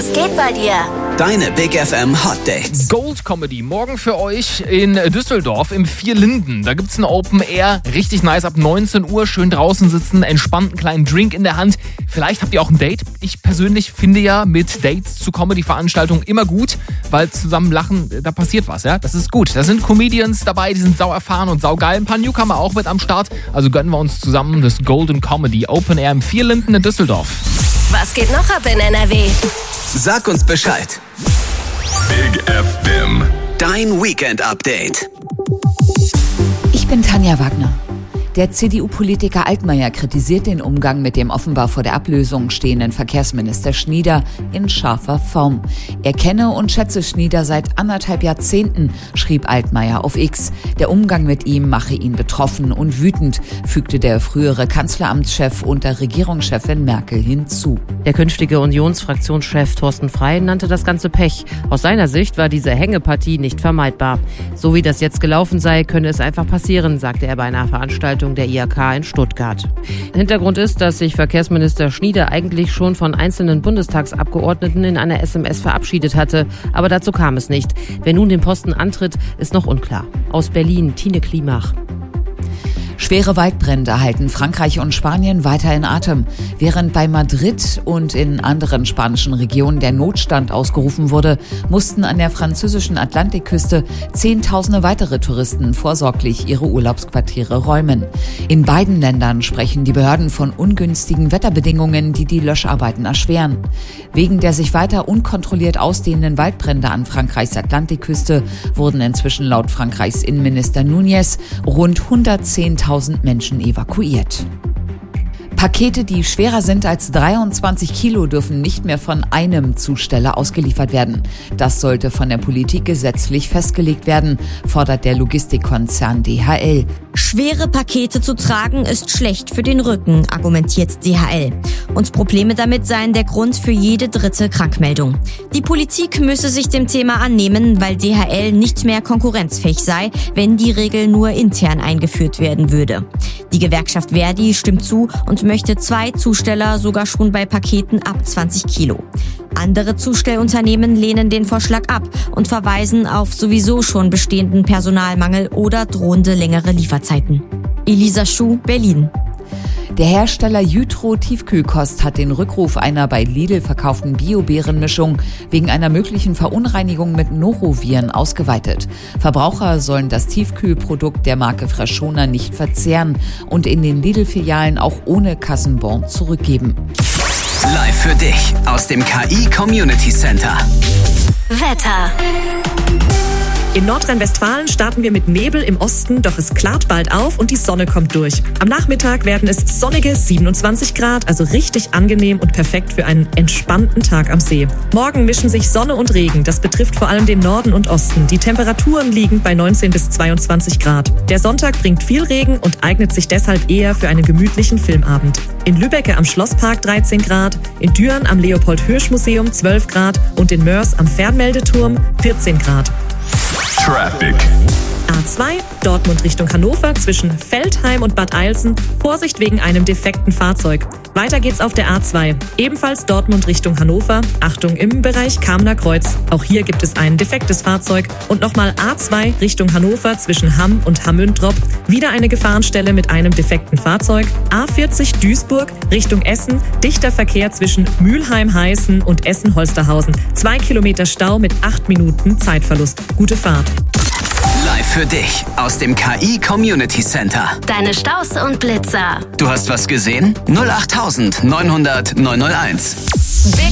Was geht bei dir? Deine Big FM Hot Dates. Gold Comedy morgen für euch in Düsseldorf im Vierlinden. Da gibt's ein Open Air, richtig nice, ab 19 Uhr, schön draußen sitzen, entspannten kleinen Drink in der Hand. Vielleicht habt ihr auch ein Date. Ich persönlich finde ja mit Dates zu Comedy-Veranstaltungen immer gut, weil zusammen lachen, da passiert was, ja. Das ist gut. Da sind Comedians dabei, die sind sau erfahren und sau geil. Ein paar Newcomer auch mit am Start. Also gönnen wir uns zusammen das Golden Comedy Open Air im Vierlinden in Düsseldorf. Was geht noch ab in NRW? Sag uns Bescheid. Big FM. Dein Weekend-Update. Ich bin Tanja Wagner. Der CDU-Politiker Altmaier kritisiert den Umgang mit dem offenbar vor der Ablösung stehenden Verkehrsminister Schnieder in scharfer Form. Er kenne und schätze Schnieder seit 1,5 Jahrzehnten, schrieb Altmaier auf X. Der Umgang mit ihm mache ihn betroffen und wütend, fügte der frühere Kanzleramtschef unter Regierungschefin Merkel hinzu. Der künftige Unionsfraktionschef Thorsten Frey nannte das Ganze Pech. Aus seiner Sicht war diese Hängepartie nicht vermeidbar. So wie das jetzt gelaufen sei, könne es einfach passieren, sagte er bei einer Veranstaltung der IHK in Stuttgart. Hintergrund ist, dass sich Verkehrsminister Schnieder eigentlich schon von einzelnen Bundestagsabgeordneten in einer SMS verabschiedet hatte. Aber dazu kam es nicht. Wer nun den Posten antritt, ist noch unklar. Aus Berlin, Tine Klimach. Schwere Waldbrände halten Frankreich und Spanien weiter in Atem. Während bei Madrid und in anderen spanischen Regionen der Notstand ausgerufen wurde, mussten an der französischen Atlantikküste Zehntausende weitere Touristen vorsorglich ihre Urlaubsquartiere räumen. In beiden Ländern sprechen die Behörden von ungünstigen Wetterbedingungen, die die Löscharbeiten erschweren. Wegen der sich weiter unkontrolliert ausdehnenden Waldbrände an Frankreichs Atlantikküste wurden inzwischen laut Frankreichs Innenminister Núñez rund 110.000 Menschen evakuiert. Pakete, die schwerer sind als 23 Kilo, dürfen nicht mehr von einem Zusteller ausgeliefert werden. Das sollte von der Politik gesetzlich festgelegt werden, fordert der Logistikkonzern DHL. Schwere Pakete zu tragen ist schlecht für den Rücken, argumentiert DHL. Und Probleme damit seien der Grund für jede dritte Krankmeldung. Die Politik müsse sich dem Thema annehmen, weil DHL nicht mehr konkurrenzfähig sei, wenn die Regel nur intern eingeführt werden würde. Die Gewerkschaft Verdi stimmt zu und möchte 2 Zusteller sogar schon bei Paketen ab 20 Kilo. Andere Zustellunternehmen lehnen den Vorschlag ab und verweisen auf sowieso schon bestehenden Personalmangel oder drohende längere Lieferzeiten. Elisa Schuh, Berlin. Der Hersteller Jytro Tiefkühlkost hat den Rückruf einer bei Lidl verkauften Bio-Beerenmischung wegen einer möglichen Verunreinigung mit Noroviren ausgeweitet. Verbraucher sollen das Tiefkühlprodukt der Marke Freshona nicht verzehren und in den Lidl-Filialen auch ohne Kassenbon zurückgeben. Live für dich aus dem KI Community Center. Wetter. In Nordrhein-Westfalen starten wir mit Nebel im Osten, doch es klart bald auf und die Sonne kommt durch. Am Nachmittag werden es sonnige 27 Grad, also richtig angenehm und perfekt für einen entspannten Tag am See. Morgen mischen sich Sonne und Regen, das betrifft vor allem den Norden und Osten. Die Temperaturen liegen bei 19 bis 22 Grad. Der Sonntag bringt viel Regen und eignet sich deshalb eher für einen gemütlichen Filmabend. In Lübbecke am Schlosspark 13 Grad, in Düren am Leopold-Hirsch-Museum 12 Grad und in Mörs am Fernmeldeturm 14 Grad. Traffic. A2, Dortmund Richtung Hannover zwischen Veltheim und Bad Eilsen. Vorsicht wegen einem defekten Fahrzeug. Weiter geht's auf der A2. Ebenfalls Dortmund Richtung Hannover. Achtung im Bereich Kamener Kreuz. Auch hier gibt es ein defektes Fahrzeug. Und nochmal A2 Richtung Hannover zwischen Hamm und Hammüntrop. Wieder eine Gefahrenstelle mit einem defekten Fahrzeug. A40 Duisburg Richtung Essen. Dichter Verkehr zwischen Mülheim-Heißen und Essen-Holsterhausen. 2 Kilometer Stau mit 8 Minuten Zeitverlust. Gute Fahrt. Live für dich aus dem KI Community Center. Deine Staus und Blitzer. Du hast was gesehen? 08900 901.